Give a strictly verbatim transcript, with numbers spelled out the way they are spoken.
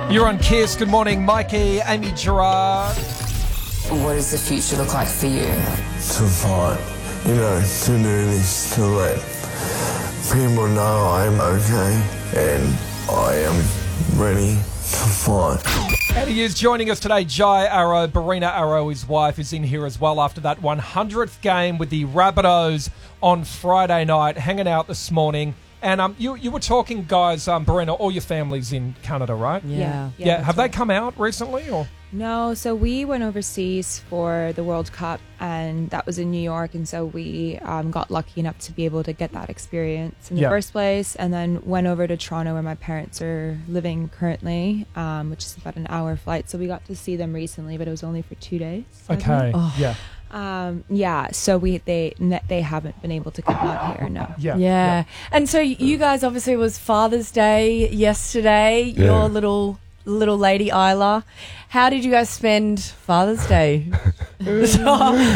You're on Kiss. Good morning, Mikey, Amy Gerard. What does the future look like for you? To fight, you know, to do this, to let people know I'm okay and I am ready to fight. And he is joining us today, Jai Arrow. Barina Arrow, his wife, is in here as well after that one hundredth game with the Rabbitohs on Friday night, hanging out this morning. And um, you you were talking, guys, um, Barina, all your family's in Canada, right? Yeah. Yeah. Yeah. that's Have right. they come out recently? Or No, so we went overseas for the World Cup, and that was in New York, and so we um, got lucky enough to be able to get that experience in the Yeah. first place, and then went over to Toronto where my parents are living currently, um, which is about an hour flight. So we got to see them recently, but it was only for two days. I think. okay, Oh. yeah, Um, yeah, so we they ne- they haven't been able to come out here. No. yeah, Yeah. And so you guys, obviously, it was Father's Day yesterday. Yeah. Your little little lady Isla. How did you guys spend Father's Day?